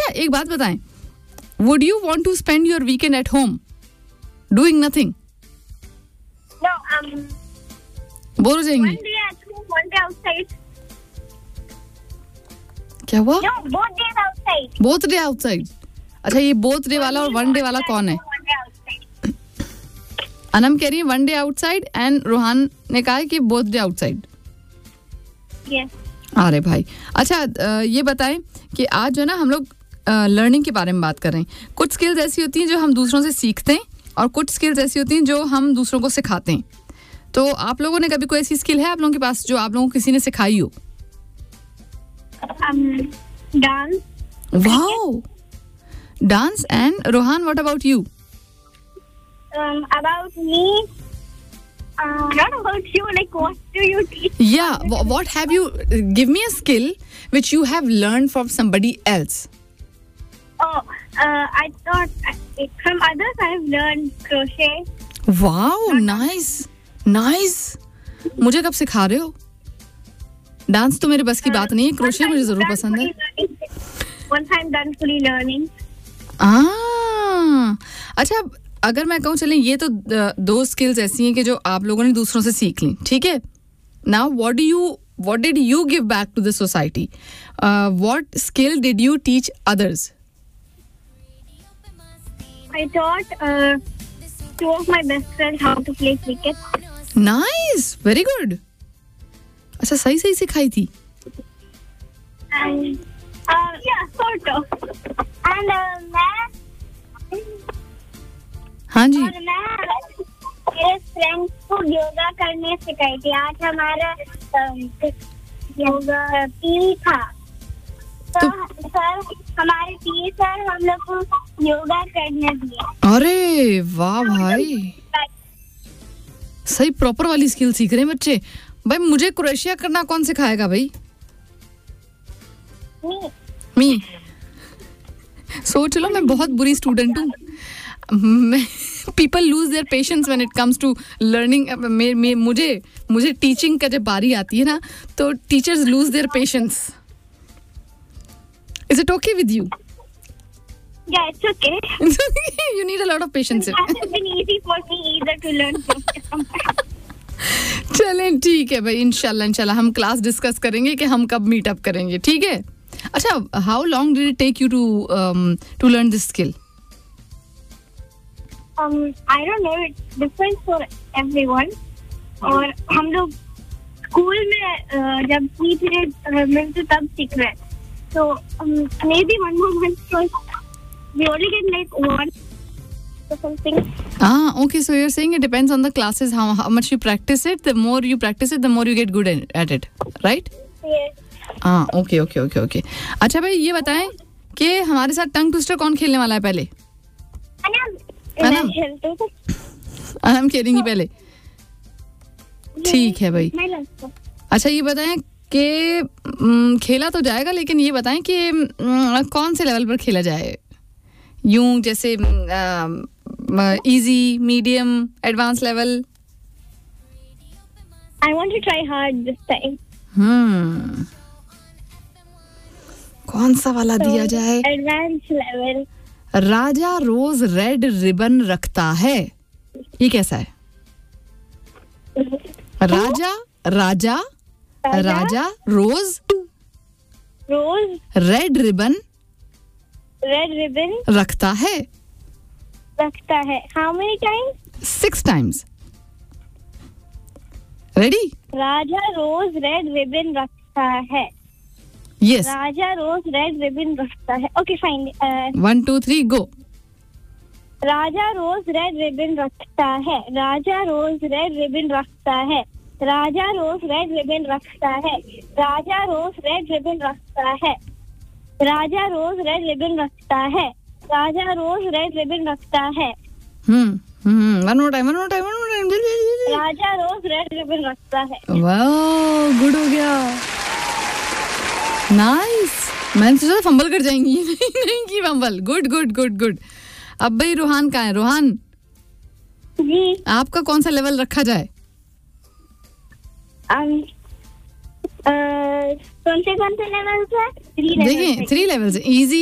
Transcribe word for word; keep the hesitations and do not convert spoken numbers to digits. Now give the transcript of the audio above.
अच्छा एक बात बताएं, would you want to spend your weekend at home doing nothing? No, um, bore हो जाएंगी? one day at home, one day outside. क्या हुआ? No, both days outside. Both day outside. अच्छा ये बोथ डे वाला और वन डे वाला कौन है? One day outside. अनम कह रही है one day outside and Rohan ने कहा है कि बोथ डे आउटसाइड. Yes. अरे भाई अच्छा अ, ये बताएं कि आज जो है ना हम लोग लर्निंग के बारे में बात कर रहे हैं. कुछ स्किल्स ऐसी होती हैं जो हम दूसरों से सीखते हैं और कुछ स्किल्स ऐसी होती हैं जो हम दूसरों को सिखाते हैं. तो आप लोगों ने कभी कोई ऐसी स्किल है आप लोगों के पास जो आप लोगों को किसी ने सिखाई हो? Um, dance. Wow, dance. And Rohan, what about you? Um, about me. Uh, not about you. Like, what do you teach? या what have you, give me a skill which you have learned from somebody else. Oh, uh, I thought uh, from others I've learned crochet. Wow, nice nice. मुझे कब सिखा रहे हो? Dance तो मेरे बस की बात नहीं है, क्रोशे मुझे जरूर पसंद है. Once I'm done fully learning. आ, अच्छा अगर मैं कहूँ चलें ये तो दो स्किल्स ऐसी हैं कि जो आप लोगों ने दूसरों से सीख ली, ठीक है. Now what do you what did you give back to the society? What skill did you teach others? I taught uh, two of my best friends how to play cricket. Nice, very good. अच्छा सही सही सिखाई थी. And uh, yeah, sort of. And uh, मैं हाँ जी. और मैं मेरे फ्रेंड्स को योगा करने सिखाई थी. आज हमारा um, योगा पीटी था. तो सर हमारे पीटी सर हम लोग को योगा करने दिए. अरे वाह भाई, सही प्रॉपर वाली स्किल सीख रहे हैं बच्चे. भाई मुझे क्रोएशिया करना कौन सिखाएगा भाई? मी. सोच लो मैं बहुत बुरी स्टूडेंट हूँ. मैं people lose their patience when it comes to learning. मुझे मुझे टीचिंग का जब बारी आती है ना तो teachers lose their patience. Is it okay with you? Yeah, it's okay. You need a lot of patience. It hasn't been easy for me either to learn from. चलें ठीक है भाई, इंशाल्लाह इंशाल्लाह हम क्लास डिस्कस करेंगे कि हम कब मीट अप करेंगे, ठीक है. अच्छा, how long did it take you to to learn this skill? Um, I don't know. It's different for everyone. और हम लोग स्कूल में uh, जब फ्री पीरियड मिलते तब सीख रहे हैं. So um, maybe one more month because we only get like one or something. Ah, okay. So you're saying it depends on the classes, how how much you practice it. The more you practice it, the more you get good at it, right? Yes. हाँ, okay okay okay okay. अच्छा भाई ये बताएं कि हमारे साथ tongue twister कौन खेलने वाला है पहले? अनम. अनम? अनम खेलेंगी पहले. ठीक है भाई. अच्छा ये बताएं कि म, खेला तो जाएगा लेकिन ये बताएं कि म, कौन से लेवल पर खेला जाए? यूं जैसे easy, medium, advance level? I want to try hard this time. हम्म कौन सा वाला So, दिया जाए? Advanced level. राजा रोज रेड रिबन रखता है, ये कैसा है? राजा राजा राजा रोज रोज रेड रिबन रेड रिबन रखता है. रखता है. How many times? Six times. Ready? Raja rose red ribbon रखता है. यस. राजा रोज रेड रिबन रखता है. Okay fine. One two three go. राजा रोज रेड रिबन रखता है. राजा रोज रेड रिबन रखता है. राजा रोज रेड रिबन रखता है. राजा रोज रेड रिबन रखता है. राजा रोज रेड रिबन रखता है. राजा रोज रेड रिबन रखता है. हम्म हम्म one more time one more time one more time. राजा रोज रेड रिबन रखता है. वाओ, गुड हो गया. नाइस. मैंने सोचा फंबल कर जाएंगी. नहीं नहीं की fumble. Good good good good. अब भाई रोहान कहाँ है? रोहान जी. आपका कौन सा लेवल रखा जाए? um, uh, कौन से कौन से लेवल से? Three level. देखिए थ्री लेवल्स. इजी,